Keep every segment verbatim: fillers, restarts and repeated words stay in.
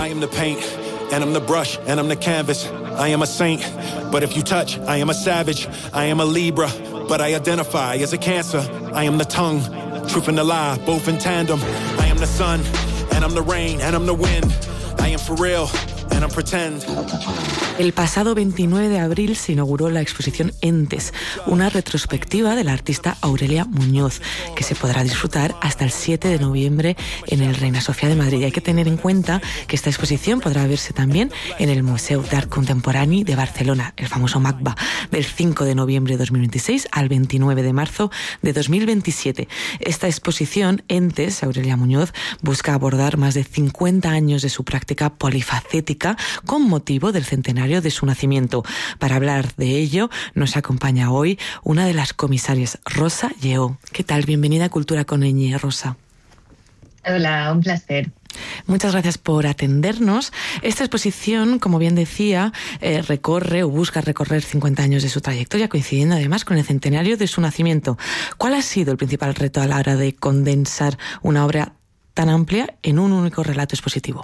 I am the paint, and I'm the brush, and I'm the canvas. I am a saint, but if you touch, I am a savage. I am a Libra, but I identify as a Cancer. I am the tongue, truth and the lie, both in tandem. I am the sun, and I'm the rain, and I'm the wind. I am for real, and I'm pretend. El pasado veintinueve de abril se inauguró la exposición Entes, una retrospectiva de la artista Aurelia Muñoz, que se podrá disfrutar hasta el siete de noviembre en el Reina Sofía de Madrid. Y hay que tener en cuenta que esta exposición podrá verse también en el Museu d'Art Contemporani de Barcelona, el famoso MACBA, del cinco de noviembre de dos mil veintiséis al veintinueve de marzo de dos mil veintisiete. Esta exposición, Entes, Aurelia Muñoz, busca abordar más de cincuenta años de su práctica polifacética con motivo del centenario de su nacimiento. Para hablar de ello nos acompaña hoy una de las comisarias, Rosa Lleó. ¿Qué tal? Bienvenida a Cultura con Ñ, Rosa. Hola, un placer. Muchas gracias por atendernos. Esta exposición, como bien decía, eh, recorre o busca recorrer cincuenta años de su trayectoria, coincidiendo además con el centenario de su nacimiento. ¿Cuál ha sido el principal reto a la hora de condensar una obra tan amplia en un único relato expositivo?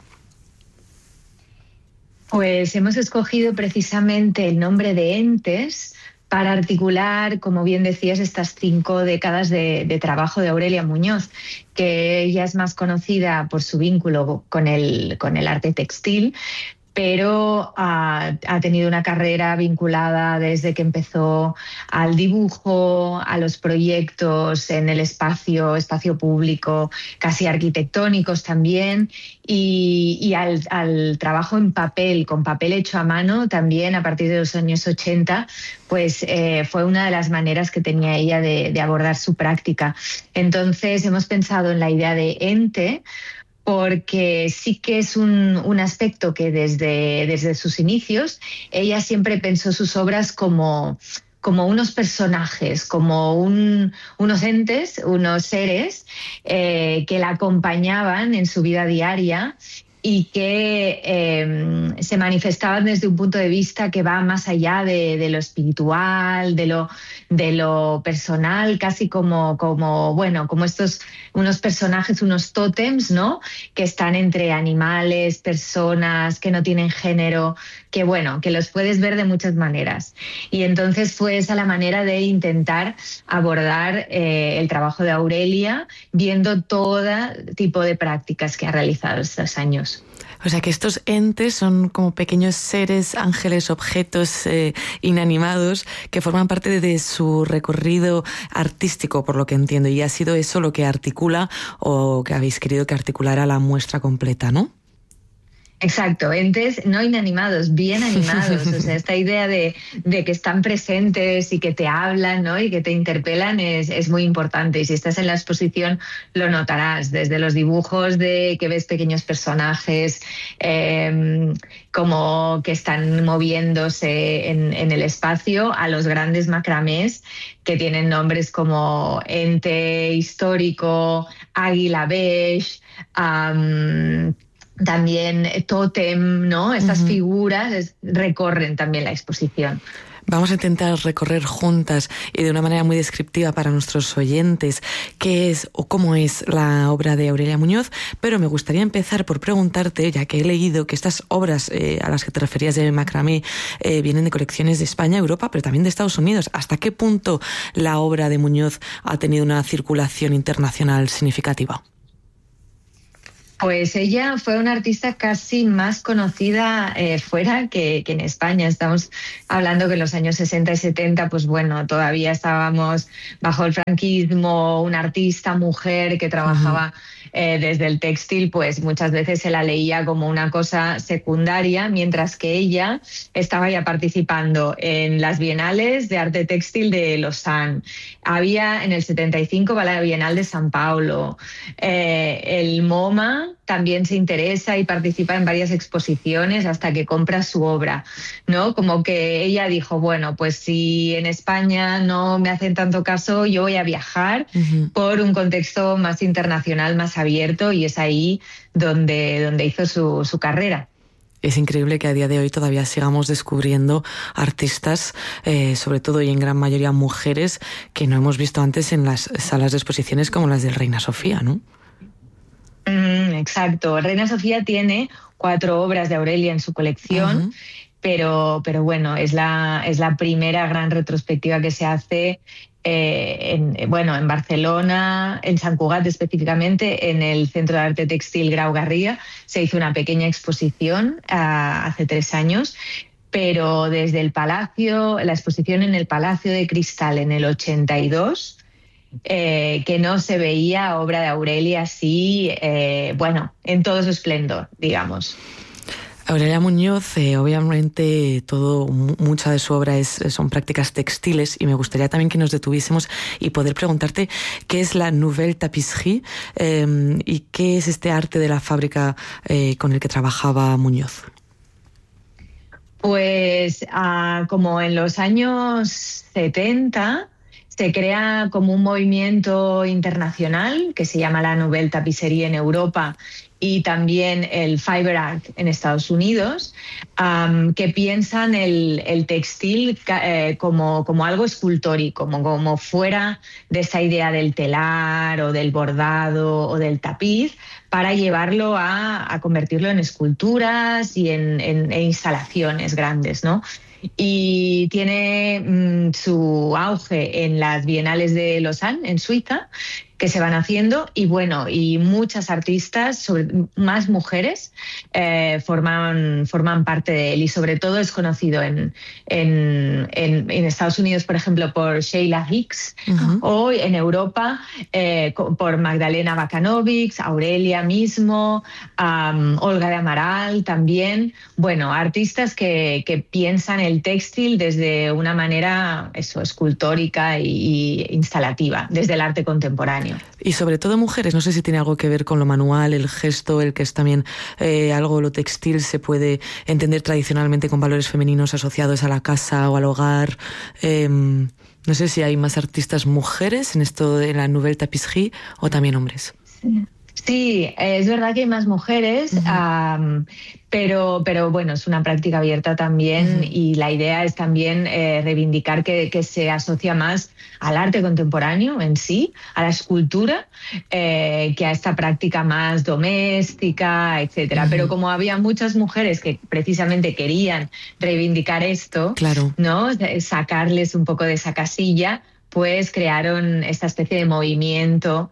Pues hemos escogido precisamente el nombre de Entes para articular, como bien decías, estas cinco décadas de, de trabajo de Aurelia Muñoz, que ella es más conocida por su vínculo con el, con el arte textil, pero ha, ha tenido una carrera vinculada desde que empezó al dibujo, a los proyectos en el espacio, espacio público, casi arquitectónicos también, y, y al, al trabajo en papel, con papel hecho a mano también a partir de los años ochenta, pues eh, fue una de las maneras que tenía ella de, de abordar su práctica. Entonces hemos pensado en la idea de ente, porque sí que es un, un aspecto que desde, desde sus inicios ella siempre pensó sus obras como, como unos personajes, como un, unos entes, unos seres eh, que la acompañaban en su vida diaria y que eh, se manifestaban desde un punto de vista que va más allá de, de lo espiritual, de lo, de lo personal, casi como, como, bueno, como estos, unos personajes, unos tótems, ¿no?, que están entre animales, personas, que no tienen género, que bueno, que los puedes ver de muchas maneras. Y entonces fue esa la manera de intentar abordar eh, el trabajo de Aurelia, viendo todo tipo de prácticas que ha realizado estos años. O sea que estos entes son como pequeños seres, ángeles, objetos eh, inanimados que forman parte de, de su recorrido artístico, por lo que entiendo. Y ha sido eso lo que articula o que habéis querido que articulara la muestra completa, ¿no? Exacto, entes no inanimados, bien animados. O sea, esta idea de, de que están presentes y que te hablan, ¿no?, y que te interpelan es, es muy importante. Y si estás en la exposición lo notarás, desde los dibujos de que ves pequeños personajes eh, como que están moviéndose en, en el espacio, a los grandes macramés que tienen nombres como ente histórico, águila beige, um, también tótem, ¿no? Estas uh-huh. figuras es, recorren también la exposición. Vamos a intentar recorrer juntas y de una manera muy descriptiva para nuestros oyentes qué es o cómo es la obra de Aurelia Muñoz, pero me gustaría empezar por preguntarte, ya que he leído que estas obras eh, a las que te referías de macramé eh, vienen de colecciones de España, Europa, pero también de Estados Unidos. ¿Hasta qué punto la obra de Muñoz ha tenido una circulación internacional significativa? Pues ella fue una artista casi más conocida eh, fuera que, que en España. Estamos hablando que en los años sesenta y setenta, pues bueno, todavía estábamos bajo el franquismo, una artista mujer que trabajaba uh-huh. eh, desde el textil, pues muchas veces se la leía como una cosa secundaria, mientras que ella estaba ya participando en las bienales de arte textil de Lausanne. Había en el setenta y cinco la Bienal de San Paulo, eh, el MoMA también se interesa y participa en varias exposiciones hasta que compra su obra, ¿no? Como que ella dijo, bueno, pues si en España no me hacen tanto caso, yo voy a viajar uh-huh. por un contexto más internacional, más abierto, y es ahí donde, donde hizo su, su carrera. Es increíble que a día de hoy todavía sigamos descubriendo artistas, eh, sobre todo y en gran mayoría mujeres, que no hemos visto antes en las salas de exposiciones como las del Reina Sofía, ¿no? Mm, exacto. Reina Sofía tiene cuatro obras de Aurelia en su colección, uh-huh. pero, pero bueno, es la, es la primera gran retrospectiva que se hace eh, en, bueno, en Barcelona, en Sant Cugat específicamente, en el Centro de Arte Textil Grau Garriga. Se hizo una pequeña exposición uh, hace tres años, pero desde el Palacio, la exposición en el Palacio de Cristal en el ochenta y dos, eh, que no se veía obra de Aurelia así, eh, bueno, en todo su esplendor, digamos. Aurelia Muñoz, eh, obviamente todo, mucha de su obra es, son prácticas textiles, y me gustaría también que nos detuviésemos y poder preguntarte qué es la Nouvelle Tapisserie eh, y qué es este arte de la fábrica eh, con el que trabajaba Muñoz. Pues uh, como en los años setenta se crea como un movimiento internacional que se llama la Nouvelle Tapisserie en Europa y también el Fiber Art en Estados Unidos, um, que piensan el, el textil eh, como, como algo escultórico, como, como fuera de esa idea del telar o del bordado o del tapiz, para llevarlo a, a convertirlo en esculturas y en, en, en instalaciones grandes, ¿no? Y tiene mmm, su auge en las Bienales de Lausanne, en Suiza, que se van haciendo, y bueno, y muchas artistas, sobre, más mujeres, eh, forman, forman parte de él, y sobre todo es conocido en, en, en, en Estados Unidos, por ejemplo, por Sheila Hicks, uh-huh. o en Europa eh, por Magdalena Bakanovic, Aurelia mismo, um, Olga de Amaral también. Bueno, artistas que, que piensan el textil desde una manera eso, escultórica y, y instalativa, desde el arte contemporáneo. Y sobre todo mujeres, no sé si tiene algo que ver con lo manual, el gesto, el que es también eh, algo, lo textil se puede entender tradicionalmente con valores femeninos asociados a la casa o al hogar. Eh, no sé si hay más artistas mujeres en esto de la Nouvelle Tapisserie o también hombres. Sí. Sí, es verdad que hay más mujeres, uh-huh. um, pero, pero bueno, es una práctica abierta también, uh-huh. y la idea es también eh, reivindicar que, que se asocia más al arte contemporáneo en sí, a la escultura, eh, que a esta práctica más doméstica, etcétera. Uh-huh. Pero como había muchas mujeres que precisamente querían reivindicar esto, claro. ¿no? Sacarles un poco de esa casilla, pues crearon esta especie de movimiento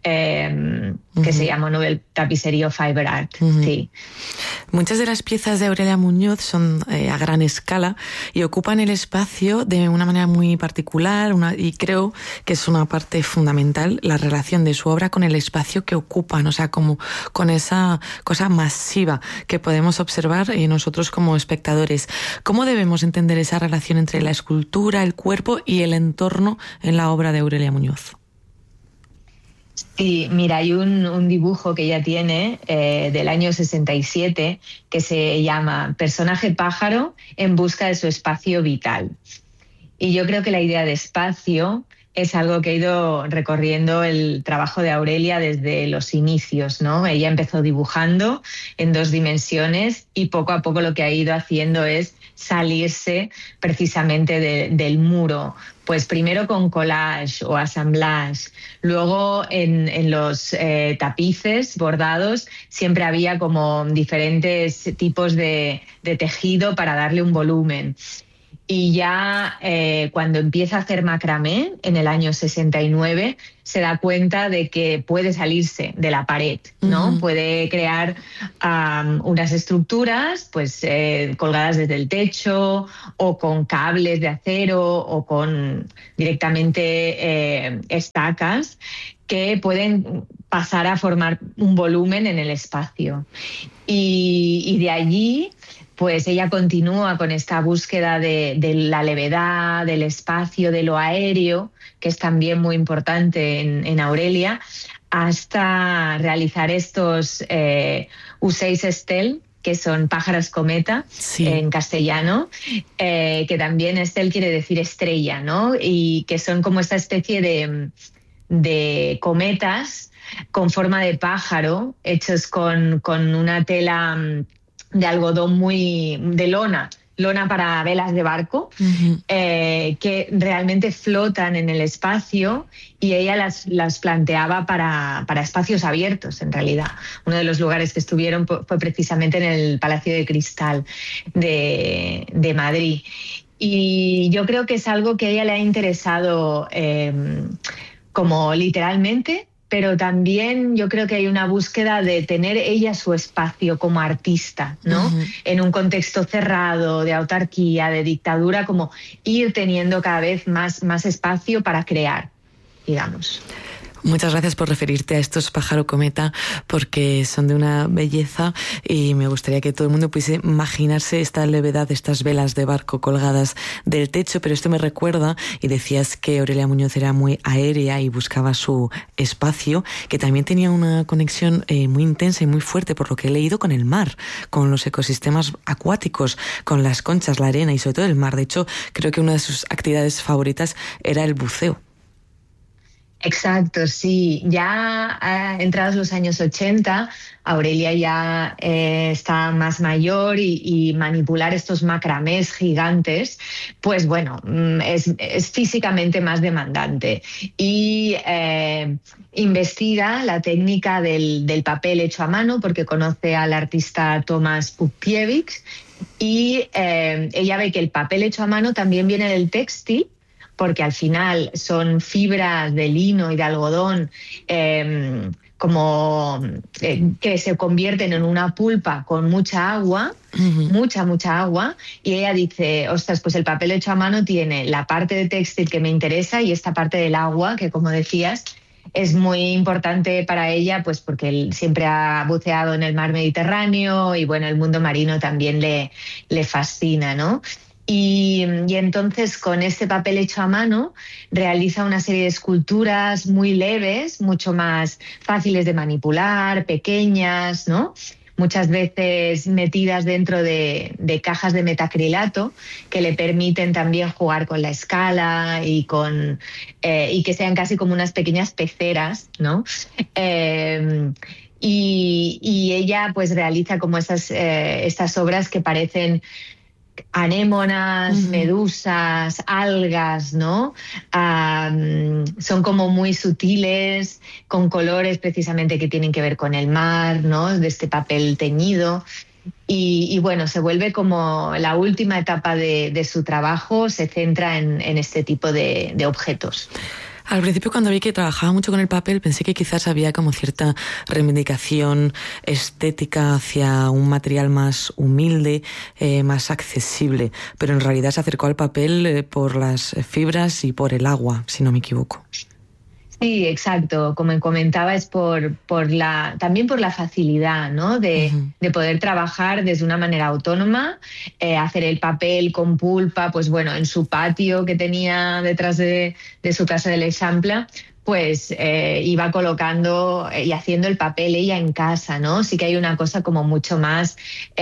eh, que uh-huh. se llama Nouvelle Tapisserie o Fiber Art. Uh-huh. Sí. Muchas de las piezas de Aurelia Muñoz son eh, a gran escala y ocupan el espacio de una manera muy particular, una, y creo que es una parte fundamental la relación de su obra con el espacio que ocupan, o sea, como con esa cosa masiva que podemos observar eh, nosotros como espectadores. ¿Cómo debemos entender esa relación entre la escultura, el cuerpo y el entorno en la obra de Aurelia Muñoz? Sí, mira, hay un, un dibujo que ella tiene eh, del año sesenta y siete que se llama Personaje pájaro en busca de su espacio vital. Y yo creo que la idea de espacio es algo que ha ido recorriendo el trabajo de Aurelia desde los inicios, ¿no? Ella empezó dibujando en dos dimensiones y poco a poco lo que ha ido haciendo es salirse precisamente de, del muro, pues primero con collage o assemblage, luego en, en los eh, tapices bordados siempre había como diferentes tipos de, de tejido para darle un volumen. Y ya eh, cuando empieza a hacer macramé, en el año sesenta y nueve, se da cuenta de que puede salirse de la pared, ¿no? Uh-huh. Puede crear um, unas estructuras pues, eh, colgadas desde el techo o con cables de acero o con directamente eh, estacas que pueden pasar a formar un volumen en el espacio. Y, y de allí pues ella continúa con esta búsqueda de, de la levedad, del espacio, de lo aéreo, que es también muy importante en, en Aurelia, hasta realizar estos eh, Ocells Estel, que son pájaros cometa, sí. en castellano, eh, que también Estel quiere decir estrella, ¿no? Y que son como esta especie de, de cometas con forma de pájaro, hechos con, con una tela de algodón muy de lona, lona para velas de barco, uh-huh. eh, que realmente flotan en el espacio, y ella las, las planteaba para, para espacios abiertos, en realidad. Uno de los lugares que estuvieron fue precisamente en el Palacio de Cristal de, de Madrid. Y yo creo que es algo que a ella le ha interesado eh, como literalmente, pero también yo creo que hay una búsqueda de tener ella su espacio como artista, ¿no? Uh-huh. En un contexto cerrado, de autarquía, de dictadura, como ir teniendo cada vez más, más espacio para crear, digamos. Muchas gracias por referirte a estos pájaro cometa, porque son de una belleza, y me gustaría que todo el mundo pudiese imaginarse esta levedad de estas velas de barco colgadas del techo. Pero esto me recuerda, y decías que Aurelia Muñoz era muy aérea y buscaba su espacio, que también tenía una conexión eh, muy intensa y muy fuerte, por lo que he leído, con el mar, con los ecosistemas acuáticos, con las conchas, la arena y sobre todo el mar. De hecho, creo que una de sus actividades favoritas era el buceo. Exacto, sí. Ya eh, entrados los años ochenta, Aurelia ya eh, está más mayor, y, y manipular estos macramés gigantes, pues bueno, es, es físicamente más demandante. Y eh, investiga la técnica del, del papel hecho a mano, porque conoce al artista Tomasz Pupkiewicz, y eh, ella ve que el papel hecho a mano también viene del textil, porque al final son fibras de lino y de algodón eh, como eh, que se convierten en una pulpa con mucha agua, uh-huh. mucha, mucha agua, y ella dice, ostras, pues el papel hecho a mano tiene la parte de textil que me interesa y esta parte del agua, que como decías, es muy importante para ella, pues porque él siempre ha buceado en el mar Mediterráneo, y bueno, el mundo marino también le, le fascina, ¿no? Y, y entonces con este papel hecho a mano realiza una serie de esculturas muy leves, mucho más fáciles de manipular, pequeñas, ¿no? Muchas veces metidas dentro de, de cajas de metacrilato, que le permiten también jugar con la escala y, con, eh, y que sean casi como unas pequeñas peceras, ¿no? Eh, y, y ella pues realiza como estas, eh, estas obras que parecen anémonas, uh-huh. medusas, algas, ¿no? Um, son como muy sutiles, con colores precisamente que tienen que ver con el mar, ¿no? De este papel teñido. Y, y bueno, se vuelve como la última etapa de, de su trabajo, se centra en, en este tipo de, de objetos. Al principio, cuando vi que trabajaba mucho con el papel, pensé que quizás había como cierta reivindicación estética hacia un material más humilde, eh, más accesible, pero en realidad se acercó al papel eh, por las fibras y por el agua, si no me equivoco. Sí, exacto. Como comentaba, es por, por la, también por la facilidad, ¿no? De, uh-huh. de poder trabajar desde una manera autónoma, eh, hacer el papel con pulpa, pues bueno, en su patio que tenía detrás de, de su casa del Eixample, pues eh, iba colocando y haciendo el papel ella en casa, ¿no? Sí que hay una cosa como mucho más,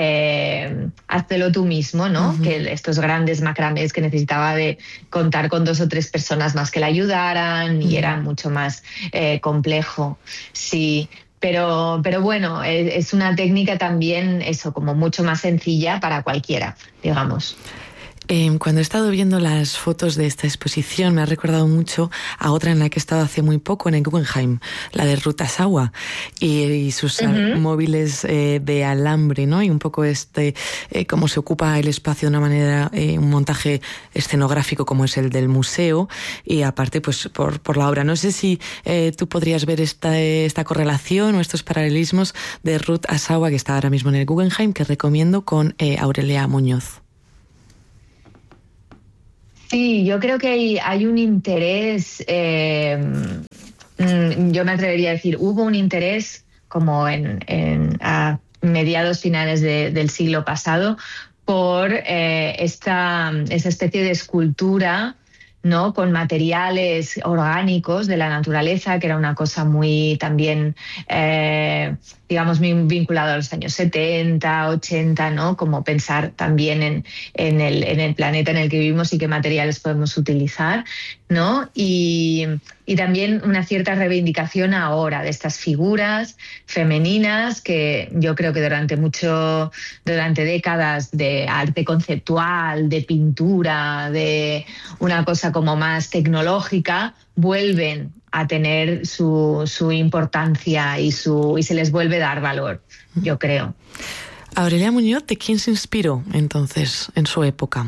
eh, háztelo tú mismo, ¿no? Uh-huh. Que estos grandes macramés que necesitaba de contar con dos o tres personas más que la ayudaran, uh-huh. y era mucho más eh, complejo, sí. Pero, pero bueno, es, es una técnica también, eso, como mucho más sencilla para cualquiera, digamos. Eh, cuando he estado viendo las fotos de esta exposición, me ha recordado mucho a otra en la que he estado hace muy poco en el Guggenheim, la de Ruth Asawa, y, y sus uh-huh. móviles eh, de alambre, ¿no? Y un poco este eh, cómo se ocupa el espacio de una manera, eh, un montaje escenográfico como es el del museo, y aparte pues por, por la obra. No sé si eh, tú podrías ver esta, esta correlación o estos paralelismos de Ruth Asawa, que está ahora mismo en el Guggenheim, que recomiendo, con eh, Aurelia Muñoz. Sí, yo creo que hay, hay un interés, eh, yo me atrevería a decir, hubo un interés como en, en a mediados finales de, del siglo pasado por eh, esta, esta especie de escultura, ¿no? Con materiales orgánicos de la naturaleza, que era una cosa muy también, eh, digamos, muy vinculado a los años setenta, ochenta, ¿no? Como pensar también en, en, el, en el planeta en el que vivimos y qué materiales podemos utilizar, ¿no? Y, y también una cierta reivindicación ahora de estas figuras femeninas que yo creo que durante mucho, durante décadas de arte conceptual, de pintura, de una cosa como más tecnológica, vuelven a tener su, su importancia y, su, y se les vuelve a dar valor, yo creo. Aurelia Muñoz, ¿de quién se inspiró entonces en su época?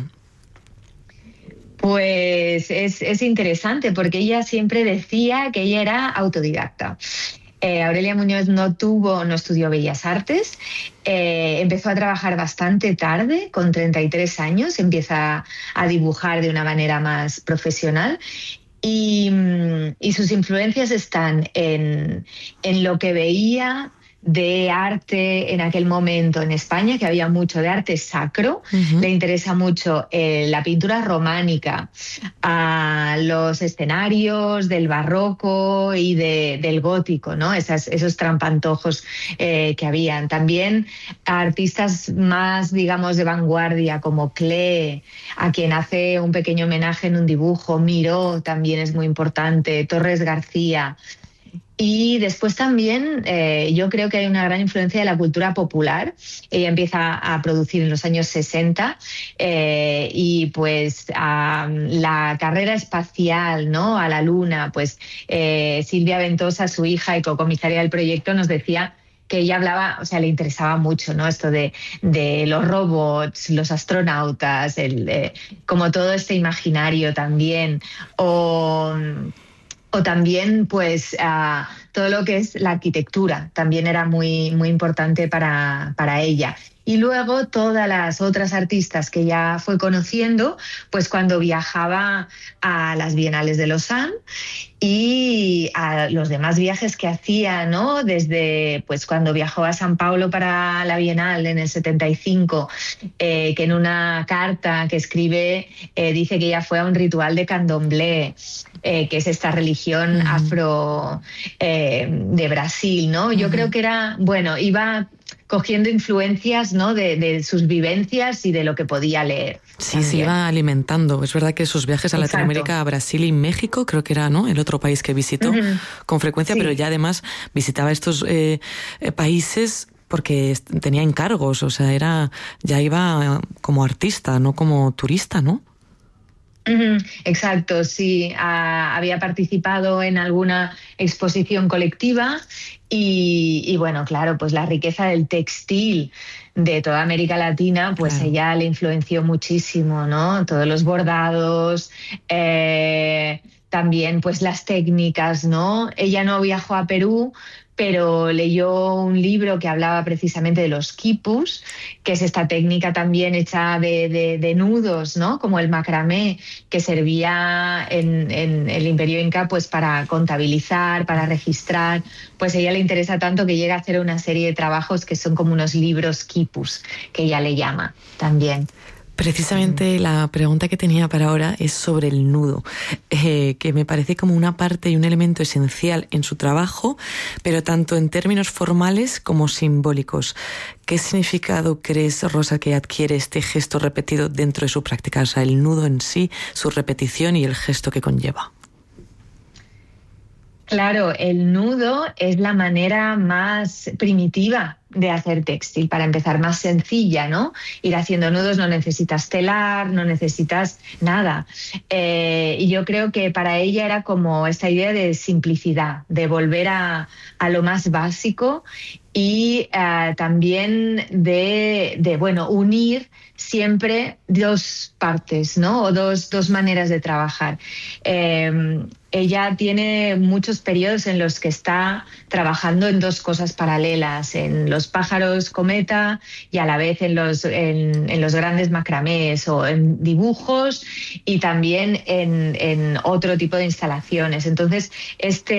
Pues es, es interesante porque ella siempre decía que ella era autodidacta. Eh, Aurelia Muñoz no tuvo, no estudió Bellas Artes, eh, empezó a trabajar bastante tarde, con treinta y tres años, empieza a dibujar de una manera más profesional. Y, y sus influencias están en, en lo que veía de arte en aquel momento en España, que había mucho de arte sacro. Uh-huh. Le interesa mucho eh, la pintura románica, a los escenarios del barroco y de, del gótico, ¿no? Esas, esos trampantojos eh, que habían. También a artistas más, digamos, de vanguardia, como Klee, a quien hace un pequeño homenaje en un dibujo. Miró también es muy importante, Torres García. Y después también eh, yo creo que hay una gran influencia de la cultura popular. Ella empieza a producir en los años sesenta eh, y pues a la carrera espacial, ¿no? A la luna, pues eh, Silvia Ventosa, su hija y cocomisaria del proyecto, nos decía que ella hablaba, o sea, le interesaba mucho, ¿no? Esto de, de los robots, los astronautas, el, eh, como todo este imaginario también. O... O también, pues, uh, todo lo que es la arquitectura también era muy, muy importante para, para ella. Y luego todas las otras artistas que ya fue conociendo, pues cuando viajaba a las Bienales de Lausanne y a los demás viajes que hacía, ¿no? Desde pues cuando viajó a San Paulo para la Bienal en el setenta y cinco, eh, que en una carta que escribe eh, dice que ella fue a un ritual de candomblé, eh, que es esta religión uh-huh. afro eh, de Brasil, ¿no? Yo uh-huh. creo que era, bueno, iba cogiendo influencias, ¿no? de, de sus vivencias y de lo que podía leer. Sí, también. Se iba alimentando. Es verdad que sus viajes a Exacto. Latinoamérica, a Brasil y México, creo que era, ¿no?, el otro país que visitó uh-huh. con frecuencia, sí. pero ya además visitaba estos eh, países porque tenía encargos, o sea, era ya iba como artista, no como turista, ¿no? Exacto, sí. Ah, había participado en alguna exposición colectiva y, y bueno, claro, pues la riqueza del textil de toda América Latina, pues claro. ella le influenció muchísimo, ¿no? Todos los bordados, eh, también pues las técnicas, ¿no? Ella no viajó a Perú, pero leyó un libro que hablaba precisamente de los quipus, que es esta técnica también hecha de, de, de nudos, ¿no? Como el macramé, que servía en, en el Imperio Inca pues para contabilizar, para registrar. Pues a ella le interesa tanto que llega a hacer una serie de trabajos que son como unos libros quipus, que ella le llama también. Precisamente la pregunta que tenía para ahora es sobre el nudo, eh, que me parece como una parte y un elemento esencial en su trabajo, pero tanto en términos formales como simbólicos. ¿Qué significado crees, Rosa, que adquiere este gesto repetido dentro de su práctica? O sea, el nudo en sí, su repetición y el gesto que conlleva. Claro, el nudo es la manera más primitiva de hacer textil, para empezar, más sencilla, ¿no? Ir haciendo nudos, no necesitas telar, no necesitas nada. Eh, y yo creo que para ella era como esta idea de simplicidad, de volver a, a lo más básico y uh, también de, de, bueno, unir siempre dos partes, ¿no? O dos, dos maneras de trabajar. Eh, ella tiene muchos periodos en los que está trabajando en dos cosas paralelas, en los pájaros cometa y a la vez en los, en, en los grandes macramés o en dibujos y también en, en otro tipo de instalaciones. Entonces, este